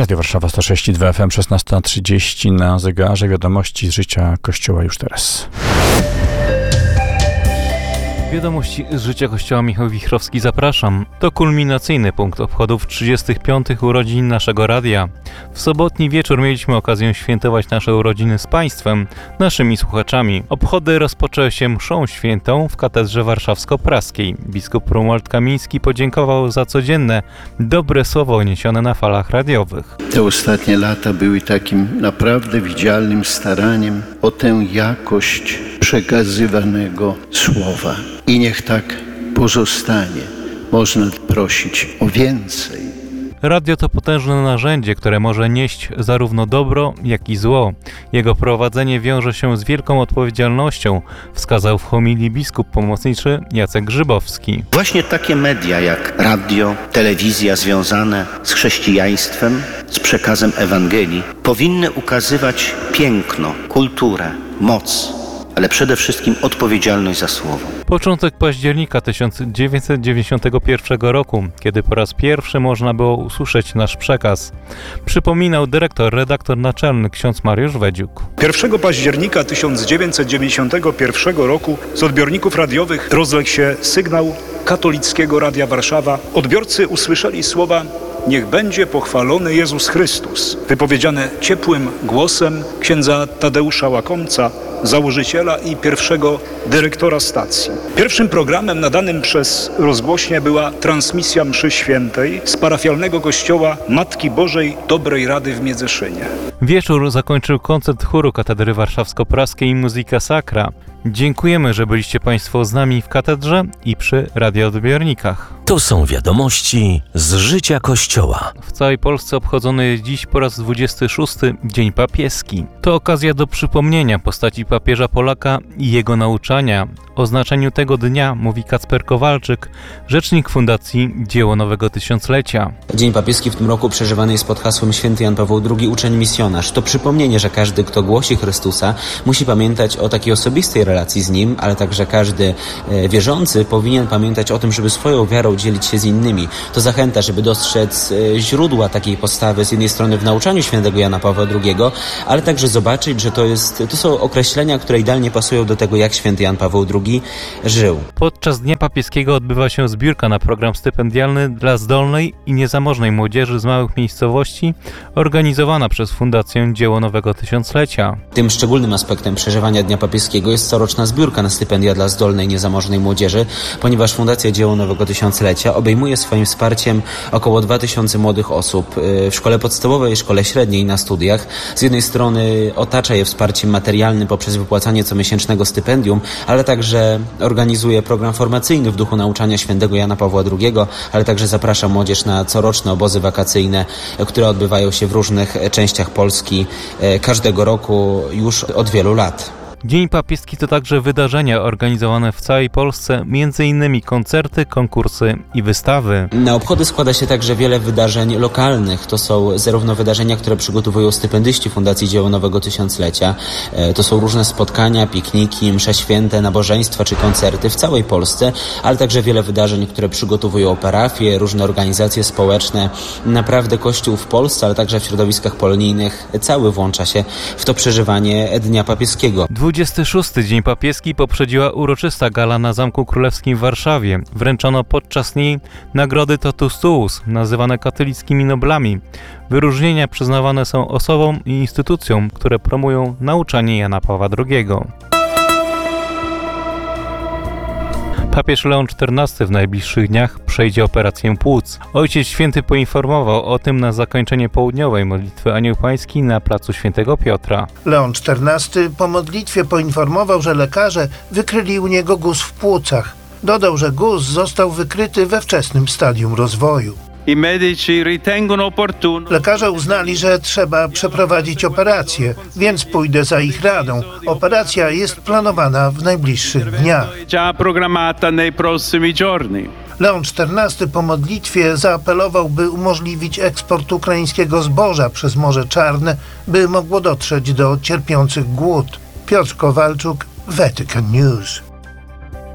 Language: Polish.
Radio Warszawa 106,2 FM, 16:30 na zegarze. Wiadomości z życia Kościoła już teraz. Wiadomości z życia Kościoła. Michał Wichrowski, zapraszam. To kulminacyjny punkt obchodów 35. urodzin naszego radia. W sobotni wieczór mieliśmy okazję świętować nasze urodziny z Państwem, naszymi słuchaczami. Obchody rozpoczęły się mszą świętą w katedrze warszawsko-praskiej. Biskup Romuald Kamiński podziękował za codzienne, dobre słowo niesione na falach radiowych. Te ostatnie lata były takim naprawdę widzialnym staraniem o tę jakość przekazywanego słowa. I niech tak pozostanie. Można prosić o więcej. Radio to potężne narzędzie, które może nieść zarówno dobro, jak i zło. Jego prowadzenie wiąże się z wielką odpowiedzialnością, wskazał w homilii biskup pomocniczy Jacek Grzybowski. Właśnie takie media jak radio, telewizja związane z chrześcijaństwem, z przekazem Ewangelii powinny ukazywać piękno, kulturę, moc, ale przede wszystkim odpowiedzialność za słowo. Początek października 1991 roku, kiedy po raz pierwszy można było usłyszeć nasz przekaz, przypominał redaktor naczelny ksiądz Mariusz Wedziuk. 1 października 1991 roku z odbiorników radiowych rozległ się sygnał Katolickiego Radia Warszawa. Odbiorcy usłyszeli słowa: niech będzie pochwalony Jezus Chrystus, wypowiedziane ciepłym głosem księdza Tadeusza Łakomca, założyciela i pierwszego dyrektora stacji. Pierwszym programem nadanym przez rozgłośnię była transmisja mszy świętej z parafialnego kościoła Matki Bożej Dobrej Rady w Miedzeszynie. Wieczór zakończył koncert chóru Katedry Warszawsko-Praskiej Musica Sacra. Dziękujemy, że byliście Państwo z nami w katedrze i przy radioodbiornikach. To są wiadomości z życia Kościoła. W całej Polsce obchodzony jest dziś po raz 26. Dzień Papieski. To okazja do przypomnienia postaci papieża Polaka i jego nauczania. O znaczeniu tego dnia mówi Kacper Kowalczyk, rzecznik Fundacji Dzieło Nowego Tysiąclecia. Dzień Papieski w tym roku przeżywany jest pod hasłem Święty Jan Paweł II, uczeń misjonarz. To przypomnienie, że każdy, kto głosi Chrystusa, musi pamiętać o takiej osobistej relacji z Nim, ale także każdy wierzący powinien pamiętać o tym, żeby swoją wiarą dzielić się z innymi. To zachęta, żeby dostrzec źródła takiej postawy z jednej strony w nauczaniu świętego Jana Pawła II, ale także zobaczyć, że to są określenia, które idealnie pasują do tego, jak święty Jan Paweł II żył. Podczas Dnia Papieskiego odbywa się zbiórka na program stypendialny dla zdolnej i niezamożnej młodzieży z małych miejscowości, organizowana przez Fundację Dzieło Nowego Tysiąclecia. Tym szczególnym aspektem przeżywania Dnia Papieskiego jest coroczna zbiórka na stypendia dla zdolnej i niezamożnej młodzieży, ponieważ Fundacja Dzieło Nowego Tysiąclecia obejmuje swoim wsparciem około 2000 młodych osób w szkole podstawowej, szkole średniej, na studiach. Z jednej strony otacza je wsparciem materialnym poprzez wypłacanie comiesięcznego stypendium, ale także organizuje program formacyjny w duchu nauczania świętego Jana Pawła II, ale także zaprasza młodzież na coroczne obozy wakacyjne, które odbywają się w różnych częściach Polski każdego roku już od wielu lat. Dzień Papieski to także wydarzenia organizowane w całej Polsce, m.in. koncerty, konkursy i wystawy. Na obchody składa się także wiele wydarzeń lokalnych. To są zarówno wydarzenia, które przygotowują stypendyści Fundacji Dzieło Nowego Tysiąclecia. To są różne spotkania, pikniki, msze święte, nabożeństwa czy koncerty w całej Polsce, ale także wiele wydarzeń, które przygotowują parafie, różne organizacje społeczne. Naprawdę Kościół w Polsce, ale także w środowiskach polonijnych cały włącza się w to przeżywanie Dnia Papieskiego. 26. Dzień Papieski poprzedziła uroczysta gala na Zamku Królewskim w Warszawie. Wręczono podczas niej nagrody Totus Tuus, nazywane katolickimi noblami. Wyróżnienia przyznawane są osobom i instytucjom, które promują nauczanie Jana Pawła II. Papież Leon XIV w najbliższych dniach przejdzie operację płuc. Ojciec Święty poinformował o tym na zakończenie południowej modlitwy Anioł Pański na placu Świętego Piotra. Leon XIV po modlitwie poinformował, że lekarze wykryli u niego guz w płucach. Dodał, że guz został wykryty we wczesnym stadium rozwoju. Lekarze uznali, że trzeba przeprowadzić operację, więc pójdę za ich radą. Operacja jest planowana w najbliższych dniach. Leon XIV po modlitwie zaapelował, by umożliwić eksport ukraińskiego zboża przez Morze Czarne, by mogło dotrzeć do cierpiących głód. Piotr Kowalczuk, Vatican News.